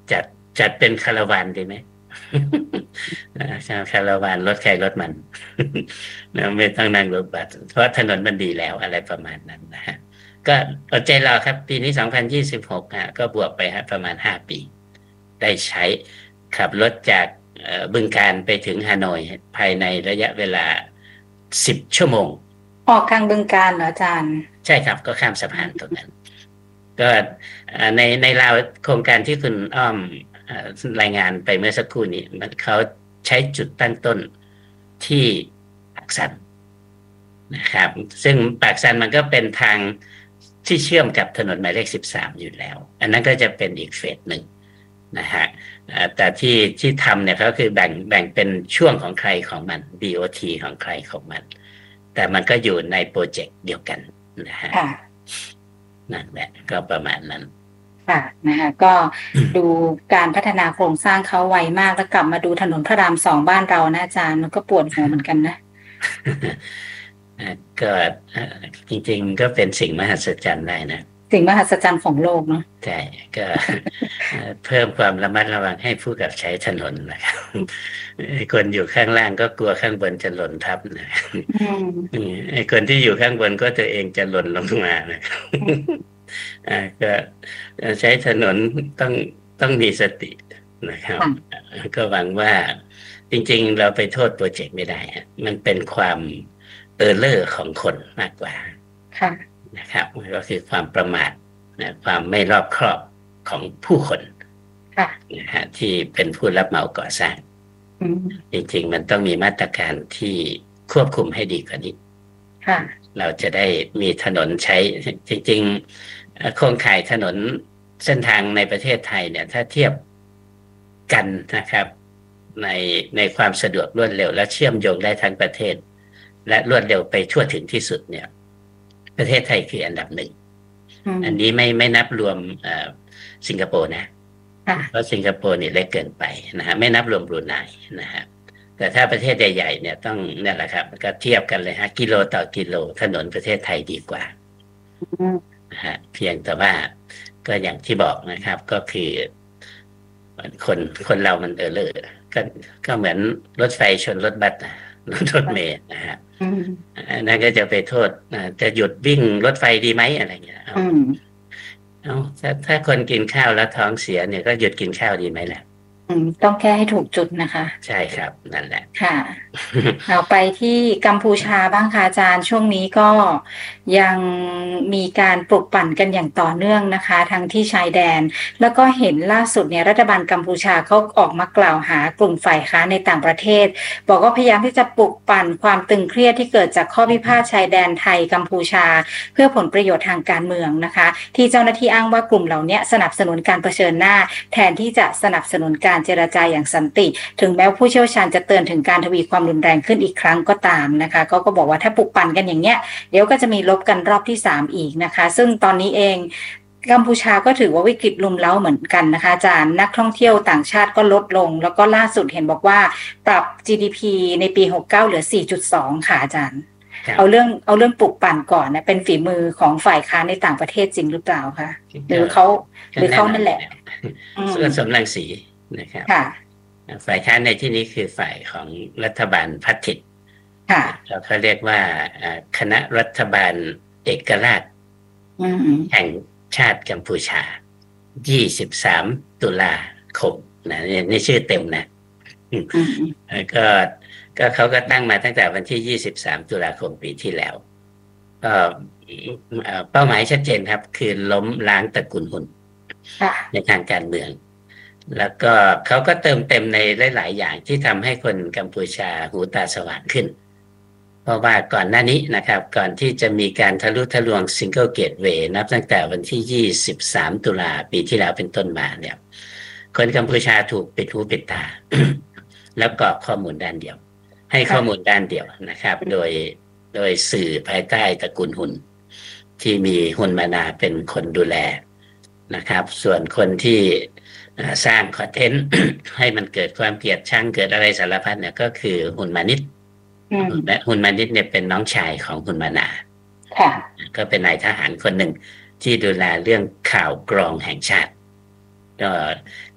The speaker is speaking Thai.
จัดจัดเป็นคาราวานดีไหมคาราวานรถใครรถมันนะไม่ต้องนั่งรถบัสเพราะถนนมันดีแล้วอะไรประมาณนั้นนะฮะก็อดใจรอครับปีนี้2026ฮะก็บวกไปฮะประมาณ5 ปีได้ใช้ขับรถจากบึงกาฬไปถึงฮานอยภายในระยะเวลา10 ชั่วโมงออกกลางบึงกาฬเหรออาจารย์ใช่ครับก็ข้ามสะพานตรงนั้นก็ในลาวโครงการที่คุณอ้อมรายงานไปเมื่อสักครู่นี้มันเขาใช้จุดตั้งต้นที่ปากสันนะครับซึ่งปากสันมันก็เป็นทางที่เชื่อมกับถนนหมายเลข13อยู่แล้วอันนั้นก็จะเป็นอีกเฟสหนึ่งนะฮะแต่ที่ทำเนี่ยก็คือแบ่งเป็นช่วงของใครของมัน BOT ของใครของมันแต่มันก็อยู่ในโปรเจกต์เดียวกันนะฮะนั่นแหละก็ประมาณนั้นค่ะนะคะก็ดูการพัฒนาโครงสร้างเขาไวมากแล้วกลับมาดูถนนพระราม2บ้านเรานะอาจารย์มันก็ปวดหัวเหมือนกันนะก็จริงๆก็เป็นสิ่งมหัศจรรย์ได้นะสิ่งมหัศจรรย์ของโลกเนาะใช่ก็เพิ่มความระมัดระวังให้ผู้กับใช้ถนนนะครับคนอยู่ข้างล่างก็กลัวข้างบนจะหล่นทับนะไอ้คนที่อยู่ข้างบนก็ตัวเองจะหล่นลงมานะครับก็ใช้ถนนต้องมีสตินะครับก็หวังว่าจริงๆเราไปโทษโปรเจกต์ไม่ได้มันเป็นความเลอร์ของคนมากกว่านะครับก็คือความประมาทนะความไม่รอบคอบของผู้คนนะฮะที่เป็นผู้รับเหมาก่อสร้างจริงๆมันต้องมีมาตรการที่ควบคุมให้ดีกว่านี้เราจะได้มีถนนใช้จริงๆโครงข่ายถนนเส้นทางในประเทศไทยเนี่ยถ้าเทียบกันนะครับในความสะดวกรวดเร็วและเชื่อมโยงได้ทั้งประเทศและรวดเร็วไปทั่วถึงที่สุดเนี่ยประเทศไทยคืออันดับหนึ่งอันนี้ไม่นับรวมสิงคโปร์นะเพราะสิงคโปร์นี่เล็กเกินไปนะฮะไม่นับรวมบรูไนนะฮะแต่ถ้าประเทศใหญ่ๆเนี่ยต้องนี่แหละครับก็เทียบกันเลยฮะกิโลต่อกิโลถนนประเทศไทยดีกว่านะฮะเพียงแต่ว่าก็อย่างที่บอกนะครับก็คือคนเรามันเลยก็เหมือนรถไฟชนรถบัสรถเมล์นะฮะนั่นก็จะไปโทษจะหยุดวิ่งรถไฟดีไหมอะไรเงี้ยเอาถ้าคนกินข้าวแล้วท้องเสียเนี่ยก็หยุดกินข้าวดีไหมล่ะต้องแก้ให้ถูกจุดนะคะใช่ครับนั่นแหละค่ะเอาไปที่กัมพูชาบ้างค่ะอาจารย์ช่วงนี้ก็ยังมีการปลุกปั่นกันอย่างต่อเนื่องนะคะทั้งที่ชายแดนแล้วก็เห็นล่าสุดเนี่ยรัฐบาลกัมพูชาเขาออกมากล่าวหากลุ่มฝ่ายค้านในต่างประเทศบอกว่าพยายามที่จะปลุกปั่นความตึงเครียดที่เกิดจากข้อพิพาทชายแดนไทยกัมพูชาเพื่อผลประโยชน์ทางการเมืองนะคะที่เจ้าหน้าที่อ้างว่ากลุ่มเหล่านี้สนับสนุนการเผชิญหน้าแทนที่จะสนับสนุนการเจรจาอย่างสันติถึงแม้ผู้เชี่ยวชาญจะเตือนถึงการทวีความรุนแรงขึ้นอีกครั้งก็ตามนะคะก็บอกว่าถ้าปลุกปั่นกันอย่างเงี้ยเดี๋ยวก็จะมีลบกันรอบที่3อีกนะคะซึ่งตอนนี้เองกัมพูชาก็ถือว่าวิกฤตรุมเร้าเหมือนกันนะคะอาจารย์นักท่องเที่ยวต่างชาติก็ลดลงแล้วก็ล่าสุดเห็นบอกว่าปรับ GDP ในปี69เหลือ 4.2 ค่ะอาจารย์เอาเรื่องปลุกปั่นก่อนนะเป็นฝีมือของฝ่ายค้านในต่างประเทศจริงหรือเปล่าคะหรือเขานั่นแหละส่วนสมรังสีนะครับฝ่ายค้านในที่นี้คือฝ่ายของรัฐบาลพรรคถิตแล้วเขาเรียกว่าคณะรัฐบาลเอกราชแห่งชาติกัมพูชา23 ตุลาคมนะนี่ชื่อเต็มนะก็เขาก็ตั้งมาตั้งแต่วันที่23 ตุลาคมปีที่แล้วเป้าหมายชัดเจนครับคือล้มล้างตระกูลหุนในทางการเมืองแล้วก็เขาก็เติมเต็มในหลายๆอย่างที่ทำให้คนกัมพูชาหูตาสว่างขึ้นเพราะว่าก่อนหน้านี้นะครับก่อนที่จะมีการทะลุทะลวงซิงเกิลเกตเวย์นับตั้งแต่วันที่23 ตุลาปีที่แล้วเป็นต้นมาเนี่ยคนกัมพูชาถูกปิดหูปิดตา แล้วก็ข้อมูลด้านเดียวให้ข้อมูลด้านเดียวนะครับโดยสื่อภายใต้ตระกูลหุนที่มีหุนมานาเป็นคนดูแลนะครับส่วนคนที่สร้างคอนเทนต์ให้มันเกิดความเกลียดชังเกิดอะไรสารพัดเนี่ยก็คือหุนมานิดและหุนมานิดเนี่ยเป็นน้องชายของหุนมานาก็เป็นนายทหารคนหนึ่งที่ดูแลเรื่องข่าวกรองแห่งชาติก็